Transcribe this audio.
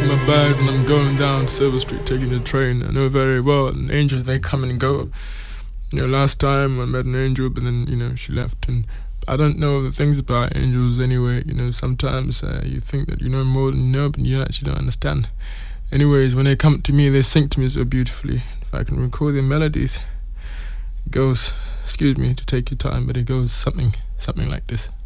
packing my bags and I'm going down Silver Street, taking the train. I know very well, and angels, they come and go. You know, last time I met an angel, but then, you know, she left. And I don't know the things about angels anyway. You know, sometimes you think that you know more than you know, but you actually don't understand. Anyways, when they come to me, they sing to me so beautifully. If I can recall their melodies, it goes, excuse me to take your time, but it goes something like this.